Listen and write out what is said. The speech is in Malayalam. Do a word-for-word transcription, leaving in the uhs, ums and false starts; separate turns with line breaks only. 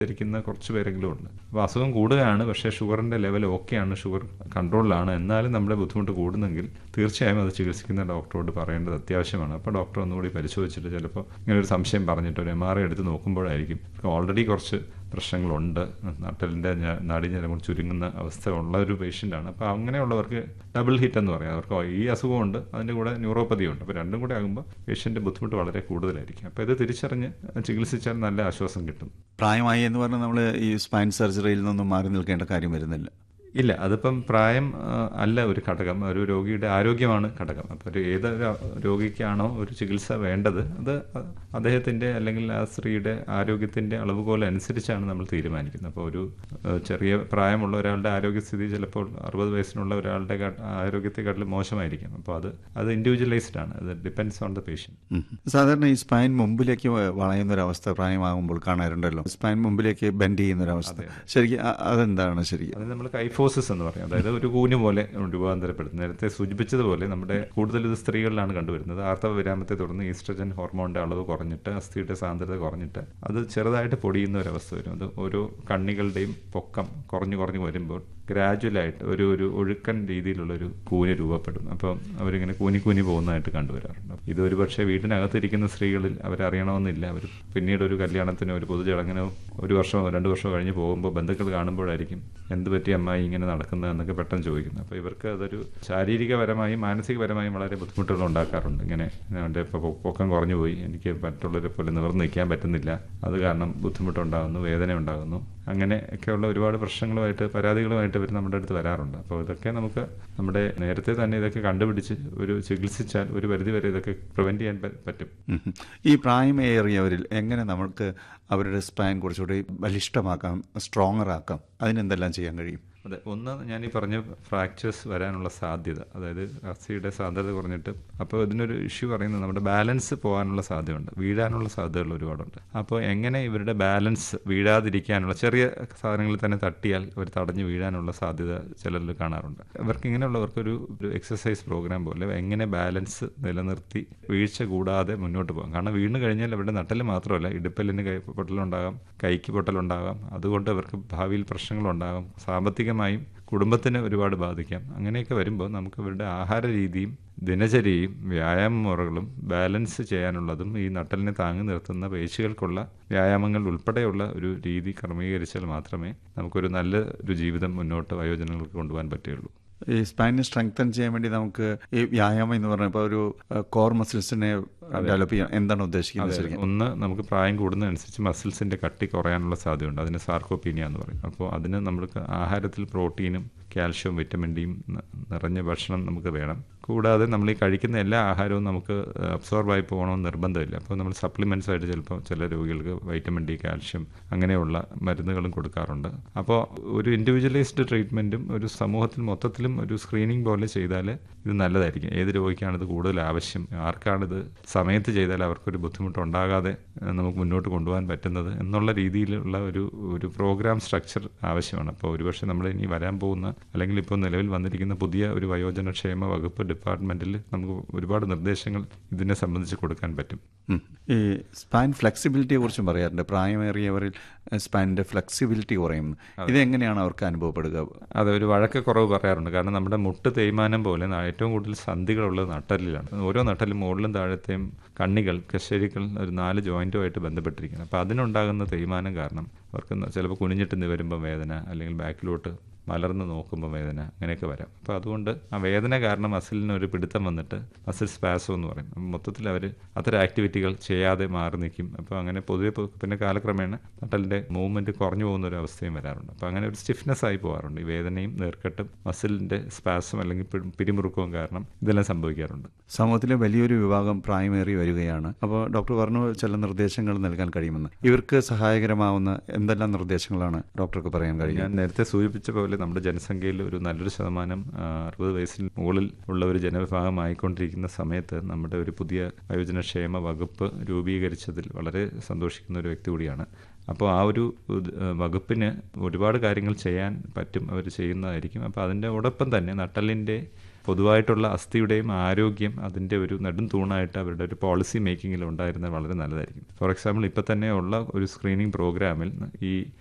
ധരിക്കുന്ന കുറച്ച് പേരെങ്കിലും ഉണ്ട്. അപ്പോൾ അസുഖം കൂടുകയാണ്, പക്ഷേ ഷുഗറിൻ്റെ ലെവൽ ഓക്കെയാണ്, ഷുഗർ കൺട്രോളിലാണ്, എന്നാലും നമ്മുടെ ബുദ്ധിമുട്ട് കൂടുന്നെങ്കിൽ തീർച്ചയായും അത് ചികിത്സിക്കുന്ന ഡോക്ടറോട് പറയേണ്ടത് അത്യാവശ്യമാണ്. അപ്പോൾ ഡോക്ടർ ഒന്നുകൂടി പരിശോധിച്ചിട്ട് ചിലപ്പോൾ ഇങ്ങനെ ഒരു സംശയം പറഞ്ഞിട്ട് ഒരു എം ആർ ഐ എടുത്ത് നോക്കുമ്പോഴായിരിക്കും ഓൾറെഡി കുറച്ച് പ്രശ്നങ്ങളുണ്ട്, നട്ടലിൻ്റെ നാഡീഞരമ്പ് ചുരുങ്ങുന്ന അവസ്ഥ ഉള്ള ഒരു പേഷ്യൻ്റാണ്. അപ്പോൾ അങ്ങനെയുള്ളവർക്ക് ഡബിൾ ഹിറ്റ് എന്ന് പറയാം. അവർക്ക് ഈ അസുഖമുണ്ട്, അതിൻ്റെ കൂടെ ന്യൂറോപ്പതി ഉണ്ട്. അപ്പോൾ രണ്ടും കൂടെ ആകുമ്പോൾ പേഷ്യൻ്റെ ബുദ്ധിമുട്ട് വളരെ കൂടുതലായിരിക്കും. അപ്പോൾ ഇത് തിരിച്ചറിഞ്ഞ് ചികിത്സിച്ചാൽ നല്ല ആശ്വാസം കിട്ടും.
പ്രായമായി എന്ന് പറഞ്ഞാൽ നമ്മൾ ഈ സ്പൈൻ സർജറിയിൽ നിന്നും മാറി നിൽക്കേണ്ട കാര്യം വരുന്നില്ല.
ഇല്ല, അതിപ്പം പ്രായം അല്ല ഒരു ഘടകം, ഒരു രോഗിയുടെ ആരോഗ്യമാണ് ഘടകം. അപ്പോൾ ഒരു ഏതൊരു രോഗിക്കാണോ ഒരു ചികിത്സ വേണ്ടത് അത് അദ്ദേഹത്തിൻ്റെ അല്ലെങ്കിൽ ആ സ്ത്രീയുടെ ആരോഗ്യത്തിൻ്റെ അളവുകോൽ അനുസരിച്ചാണ് നമ്മൾ തീരുമാനിക്കുന്നത്. അപ്പോൾ ഒരു ചെറിയ പ്രായമുള്ള ഒരാളുടെ ആരോഗ്യസ്ഥിതി ചിലപ്പോൾ അറുപത് വയസ്സിനുള്ള ഒരാളുടെ ആരോഗ്യത്തെക്കാട്ടിലും മോശമായിരിക്കും. അപ്പോൾ അത് അത് ഇൻഡിവിജ്വലൈസ്ഡ് ആണ്, അത് ഡിപ്പെൻഡ്സ് ഓൺ ദ പേഷ്യൻറ്റ്.
സാധാരണ ഈ സ്പൈൻ മുമ്പിലേക്ക് വളയുന്നൊരവസ്ഥ പ്രായമാകുമ്പോൾ കാണാറുണ്ടല്ലോ, സ്പൈൻ മുമ്പിലേക്ക് ബെൻഡ് ചെയ്യുന്നൊരവസ്ഥ. ശരിക്കും അതെന്താണ്? ശരിക്കും
അത് നമ്മൾ കൈഫോസിസ് എന്ന് പറയും. അതായത് ഒരു കൂന് പോലെ രൂപാന്തരപ്പെടുന്നത്. നേരത്തെ സൂചിപ്പിച്ചതുപോലെ നമ്മുടെ കൂടുതൽ ഇത് സ്ത്രീകളിലാണ് കണ്ടുവരുന്നത്. ആർത്തവ വിരാമത്തെ തുടർന്ന് ഈസ്ട്രജൻ ഹോർമോണിന്റെ അളവ് കുറഞ്ഞിട്ട് അസ്ഥിയുടെ സാന്ദ്രത കുറഞ്ഞിട്ട് അത് ചെറുതായിട്ട് പൊടിയുന്ന ഒരവസ്ഥ വരും. അത് ഓരോ കണ്ണികളുടെയും പൊക്കം കുറഞ്ഞു കുറഞ്ഞു വരുമ്പോൾ ഗ്രാജുവലായിട്ട് ഒരു ഒരു ഒഴുക്കൻ രീതിയിലുള്ളൊരു കൂന് രൂപപ്പെടും. അപ്പം അവരിങ്ങനെ കൂനി കൂനി പോകുന്നതായിട്ട് കണ്ടുവരാറുണ്ട്. ഇത് ഒരു പക്ഷേ വീട്ടിനകത്തിരിക്കുന്ന സ്ത്രീകളിൽ അവരറിയണമെന്നില്ല. അവർ പിന്നീട് ഒരു കല്യാണത്തിനോ ഒരു പൊതുചടങ്ങിനോ ഒരു വർഷമോ രണ്ട് വർഷമോ കഴിഞ്ഞ് പോകുമ്പോൾ ബന്ധുക്കൾ കാണുമ്പോഴായിരിക്കും എന്ത് പറ്റി അമ്മായി ഇങ്ങനെ നടക്കുന്നത് എന്നൊക്കെ പെട്ടെന്ന് ചോദിക്കുന്നത്. അപ്പോൾ ഇവർക്ക് അതൊരു ശാരീരികപരമായും മാനസികപരമായും വളരെ ബുദ്ധിമുട്ടുകൾ ഉണ്ടാക്കാറുണ്ട്. ഇങ്ങനെ എൻ്റെ ഇപ്പോൾ പൊക്കം കുറഞ്ഞു പോയി, എനിക്ക് മറ്റുള്ളവരെ പോലെ നിവർന്ന് നിൽക്കാൻ പറ്റുന്നില്ല, അത് കാരണം ബുദ്ധിമുട്ടുണ്ടാകുന്നു, വേദന ഉണ്ടാകുന്നു, അങ്ങനെയൊക്കെയുള്ള ഒരുപാട് പ്രശ്നങ്ങളുമായിട്ട് പരാതികളുമായിട്ട് ഇവർ നമ്മുടെ അടുത്ത് വരാറുണ്ട്. അപ്പോൾ ഇതൊക്കെ നമുക്ക് നമ്മുടെ നേരത്തെ തന്നെ ഇതൊക്കെ കണ്ടുപിടിച്ച് ഒരു ചികിത്സിച്ചാൽ ഒരു പരിധിവരെ ഇതൊക്കെ പ്രിവെൻറ്റ് ചെയ്യാൻ പറ്റും.
ഈ പ്രായമേറിയവരിൽ എങ്ങനെ നമുക്ക് അവരുടെ സ്പൈൻ കുറച്ചുകൂടി ബലിഷ്ഠമാക്കാം, സ്ട്രോങ്ങർ ആക്കാം, അതിനെന്തെല്ലാം ചെയ്യാൻ കഴിയും?
അതെ, ഒന്ന് ഞാൻ ഈ പറഞ്ഞ ഫ്രാക്ചേഴ്സ് വരാനുള്ള സാധ്യത, അതായത് അസ്ഥിയുടെ സാന്ദ്രത കുറഞ്ഞിട്ട് അപ്പോൾ ഇതിനൊരു ഇഷ്യൂ പറയുന്നത് നമ്മുടെ ബാലൻസ് പോകാനുള്ള സാധ്യതയുണ്ട്, വീഴാനുള്ള സാധ്യതകൾ ഒരുപാടുണ്ട്. അപ്പോൾ എങ്ങനെ ഇവരുടെ ബാലൻസ് വീഴാതിരിക്കാനുള്ള, ചെറിയ സാധനങ്ങളിൽ തന്നെ തട്ടിയാൽ അവർ തടഞ്ഞു വീഴാനുള്ള സാധ്യത ചിലരിൽ കാണാറുണ്ട്. ഇവർക്ക് ഇങ്ങനെയുള്ളവർക്കൊരു ഒരു എക്സസൈസ് പ്രോഗ്രാം പോലെ എങ്ങനെ ബാലൻസ് നിലനിർത്തി വീഴ്ച കൂടാതെ മുന്നോട്ട് പോകാം. കാരണം വീണ് കഴിഞ്ഞാൽ അവരുടെ നട്ടല് മാത്രമല്ല, ഇടുപ്പലിന് കൈ പൊട്ടലുണ്ടാകാം, കൈക്ക് പൊട്ടലുണ്ടാകാം, അതുകൊണ്ട് അവർക്ക് ഭാവിയിൽ പ്രശ്നങ്ങളുണ്ടാകാം, സാമ്പത്തിക ും കുടുംബത്തിന് ഒരുപാട് ബാധിക്കാം. അങ്ങനെയൊക്കെ വരുമ്പോൾ നമുക്ക് ഇവരുടെ ആഹാര രീതിയും ദിനചര്യയും വ്യായാമ മുറകളും ബാലൻസ് ചെയ്യാനുള്ളതും ഈ നട്ടലിനെ താങ്ങി നിർത്തുന്ന പേശികൾക്കുള്ള വ്യായാമങ്ങൾ ഉൾപ്പെടെയുള്ള ഒരു രീതി ക്രമീകരിച്ചാൽ മാത്രമേ നമുക്കൊരു നല്ല ഒരു ജീവിതം മുന്നോട്ട് വയോജനങ്ങൾക്ക് കൊണ്ടുപോകാൻ പറ്റുകയുള്ളൂ.
ഈ സ്പൈനെ സ്ട്രെങ്തൻ ചെയ്യാൻ വേണ്ടി നമുക്ക് ഈ വ്യായാമം എന്ന് പറഞ്ഞപ്പോൾ ഒരു കോർ മസിൽസിനെ ഡെവലപ്പ് ചെയ്യാൻ എന്താണ് ഉദ്ദേശിക്കുന്നത്?
ഒന്ന്, നമുക്ക് പ്രായം കൂടുന്നതനുസരിച്ച് മസിൽസിന്റെ കട്ടി കുറയാനുള്ള സാധ്യതയുണ്ട്. അതിന് സാർക്കോപീനിയ എന്ന് പറയും. അപ്പോൾ അതിന് നമുക്ക് ആഹാരത്തിൽ പ്രോട്ടീനും കാൽഷ്യവും വിറ്റമിൻ ഡിയും നിറഞ്ഞ ഭക്ഷണം നമുക്ക് വേണം. കൂടാതെ നമ്മൾ ഈ കഴിക്കുന്ന എല്ലാ ആഹാരവും നമുക്ക് അബ്സോർബായി പോകണമെന്ന് നിർബന്ധമില്ല. അപ്പോൾ നമ്മൾ സപ്ലിമെൻറ്റ്സ് ആയിട്ട് ചിലപ്പോൾ ചില രോഗികൾക്ക് വൈറ്റമിൻ ഡി, കാൽഷ്യം അങ്ങനെയുള്ള മരുന്നുകളും കൊടുക്കാറുണ്ട്. അപ്പോൾ ഒരു ഇൻഡിവിജ്വലൈസ്ഡ് ട്രീറ്റ്മെൻറ്റും ഒരു സമൂഹത്തിൽ മൊത്തത്തിലും ഒരു സ്ക്രീനിങ് പോലെ ചെയ്താൽ ഇത് നല്ലതായിരിക്കും. ഏത് രോഗിക്കാണിത് കൂടുതൽ ആവശ്യം, ആർക്കാണിത് സമയത്ത് ചെയ്താൽ അവർക്കൊരു ബുദ്ധിമുട്ടുണ്ടാകാതെ നമുക്ക് മുന്നോട്ട് കൊണ്ടുപോകാൻ പറ്റുന്നത് എന്നുള്ള രീതിയിലുള്ള ഒരു ഒരു പ്രോഗ്രാം സ്ട്രക്ചർ ആവശ്യമാണ്. അപ്പോൾ ഒരുപക്ഷെ നമ്മൾ ഇനി വരാൻ പോകുന്ന അല്ലെങ്കിൽ ഇപ്പോൾ നിലവിൽ വന്നിരിക്കുന്ന പുതിയ ഒരു വയോജനക്ഷേമ വകുപ്പ് ഡിപ്പാർട്ട്മെൻറ്റിൽ നമുക്ക് ഒരുപാട് നിർദ്ദേശങ്ങൾ ഇതിനെ സംബന്ധിച്ച് കൊടുക്കാൻ പറ്റും.
ഈ സ്പൈൻ ഫ്ലെക്സിബിലിറ്റിയെ കുറിച്ചും പറയാറുണ്ട്. പ്രായമേറിയവരിൽ സ്പൈനിൻ്റെ ഫ്ലെക്സിബിലിറ്റി കുറയുന്നു. ഇതെങ്ങനെയാണ് അവർക്ക് അനുഭവപ്പെടുക?
അതൊരു വഴക്ക് കുറവ് പറയാറുണ്ട്. കാരണം നമ്മുടെ മുട്ട് തേയ്മാനം പോലെ ഏറ്റവും കൂടുതൽ സന്ധികളുള്ളത് നട്ടലിലാണ്. ഓരോ നട്ടലും മുകളിലും താഴത്തെയും കണ്ണികൾ, കശേരികൾ ഒരു നാല് ജോയിൻറ്റുമായിട്ട് ബന്ധപ്പെട്ടിരിക്കുന്നത്. അപ്പോൾ അതിനുണ്ടാകുന്ന തേയ്മാനം കാരണം അവർക്ക് ചിലപ്പോൾ കുനിഞ്ഞിട്ട് നിവരുമ്പോൾ വേദന, അല്ലെങ്കിൽ ബാക്കിലോട്ട് മലർന്ന് നോക്കുമ്പോൾ വേദന, അങ്ങനെയൊക്കെ വരാം. അപ്പോൾ അതുകൊണ്ട് ആ വേദന കാരണം മസിലിന് ഒരു പിടുത്തം വന്നിട്ട് മസിൽ സ്പാസോ എന്ന് പറയും. മൊത്തത്തിൽ അവർ അത്തരം ആക്ടിവിറ്റികൾ ചെയ്യാതെ മാറി നിൽക്കും. അപ്പോൾ അങ്ങനെ പൊതുവെ പിന്നെ കാലക്രമേണ നട്ടലിൻ്റെ മൂവ്മെൻറ്റ് കുറഞ്ഞു പോകുന്ന ഒരു അവസ്ഥയും വരാറുണ്ട്. അപ്പോൾ അങ്ങനെ ഒരു സ്റ്റിഫ്നെസ് ആയി പോകാറുണ്ട്. ഈ വേദനയും നീർക്കെട്ടും മസിലിൻ്റെ സ്പാസും അല്ലെങ്കിൽ പിരിമുറുക്കവും കാരണം ഇതെല്ലാം സംഭവിക്കാറുണ്ട്.
സമൂഹത്തിലെ വലിയൊരു വിഭാഗം പ്രായമേറി വരികയാണ്. അപ്പോൾ ഡോക്ടർ പറഞ്ഞു ചില നിർദ്ദേശങ്ങൾ നൽകാൻ കഴിയുമെന്ന്. ഇവർക്ക് സഹായകരമാവുന്ന എന്തെല്ലാം നിർദ്ദേശങ്ങളാണ് ഡോക്ടർക്ക് പറയാൻ കഴിയും?
ഞാൻ നേരത്തെ സൂചിപ്പിച്ച പോലെ നമ്മുടെ ജനസംഖ്യയിൽ ഒരു നല്ലൊരു ശതമാനം അറുപത് വയസ്സിന് മുകളിൽ ഉള്ള ഒരു ജനവിഭാഗമായിക്കൊണ്ടിരിക്കുന്ന സമയത്ത് നമ്മുടെ ഒരു പുതിയ വയോജനക്ഷേമ വകുപ്പ് രൂപീകരിച്ചതിൽ വളരെ സന്തോഷിക്കുന്ന ഒരു വ്യക്തി കൂടിയാണ്. അപ്പോൾ ആ ഒരു വകുപ്പിന് ഒരുപാട് കാര്യങ്ങൾ ചെയ്യാൻ പറ്റും, അവർ ചെയ്യുന്നതായിരിക്കും. അപ്പോൾ അതിൻ്റെ ഒടൊപ്പം തന്നെ നട്ടലിൻ്റെ പൊതുവായിട്ടുള്ള അസ്ഥിയുടെയും ആരോഗ്യം അതിൻ്റെ ഒരു നെടും തൂണായിട്ട് അവരുടെ ഒരു പോളിസി മേക്കിങ്ങിൽ ഉണ്ടായിരുന്നത് വളരെ നല്ലതായിരിക്കും. ഫോർ എക്സാമ്പിൾ ഇപ്പോൾ തന്നെ ഉള്ള ഒരു സ്ക്രീനിങ് പ്രോഗ്രാമിൽ ഈ